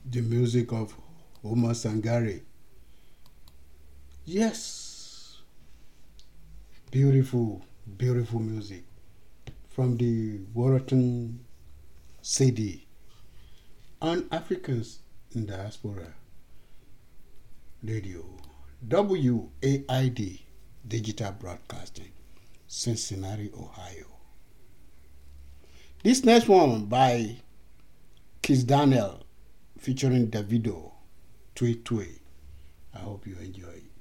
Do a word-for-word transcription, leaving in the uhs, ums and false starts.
the music of Omar Sangare. Yes, beautiful, beautiful music from the Warrington C D on Africans in Diaspora Radio, W A I D Digital Broadcasting, Cincinnati, Ohio. This next one by Kiss Daniel featuring Davido, Tui Tui. I hope you enjoy it.